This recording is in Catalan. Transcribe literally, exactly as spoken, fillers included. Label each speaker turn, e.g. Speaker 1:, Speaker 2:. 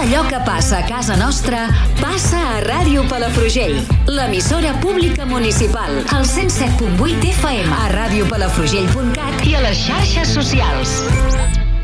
Speaker 1: allò que passa a casa nostra passa a Ràdio Palafrugell, l'emissora pública municipal, al cent set punt vuit F M, a ràdio palafrugell punt cat i a les xarxes socials.